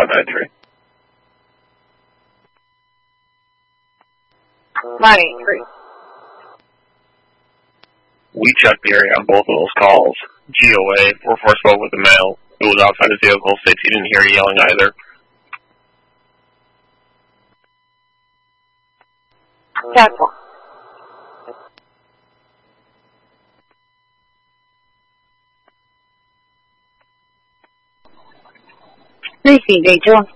593. 983. We checked the area on both of those calls. GOA, 4-4 spoke with the male. It was outside his vehicle. States he didn't hear yelling either. Cancel. Anything, Angel.